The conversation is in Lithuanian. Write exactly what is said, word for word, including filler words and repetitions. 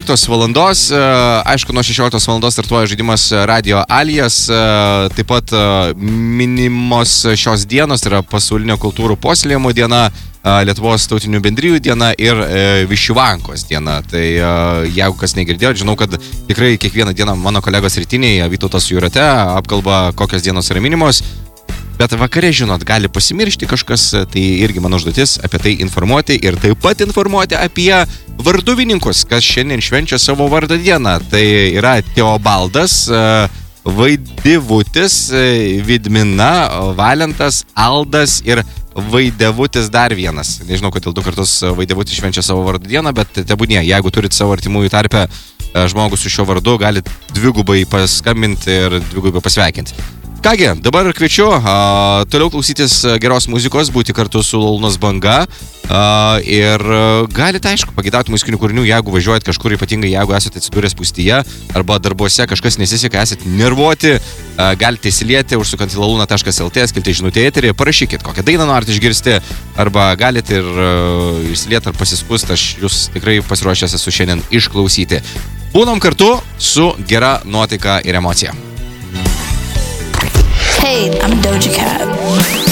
šešioliktos valandos. Aišku, nuo šešioliktos valandos startuoja žaidimas Radio Alijas. Taip pat minimos šios dienos, tai yra pasaulinio kultūrų puoselėjimo diena, Lietuvos tautinių bendrijų diena ir Višivankos diena. Tai jeigu kas negirdėjo, žinau, kad tikrai kiekvieną dieną mano kolegos rytiniai, Vytautas Jūrate, apkalba, kokios dienos yra minimos. Bet vakare, žinot, gali pasimiršti kažkas, tai irgi mano užduotis apie tai informuoti ir taip pat informuoti apie varduvininkus, kas šiandien švenčia savo vardo dieną. Tai yra Teobaldas, Vaidivutis, Vidmina, Valentas, Aldas ir Vaidevutis dar vienas. Nežinau, kodėl du kartus Vaidevutis švenčia savo vardo dieną, bet tebūnie, jeigu turit savo artimųjų tarpe žmogus su šiuo vardu, gali dvigubai paskambinti ir dvigubai pasveikinti. Kągi, dabar kviečiu a, toliau klausytis geros muzikos, būti kartu su Lalunos banga a, ir galite, aišku, pagėdauti muzikinių kūrinių, jeigu važiuojat kažkur, ypatingai jeigu esate atsidūrę spūstyje arba darbuose kažkas nesiseka, esate nervuoti, a, galite įsilieti, užsukant į laluna taškas el tė, skilti žinutę eterį, parašykit, kokią dainą norite išgirsti, arba galite ir įsilieti ar pasiskust, aš jūs tikrai pasiruošęs esu šiandien išklausyti. Būnam kartu su gera nuotaika ir emocija. Hey, I'm Doja Cat.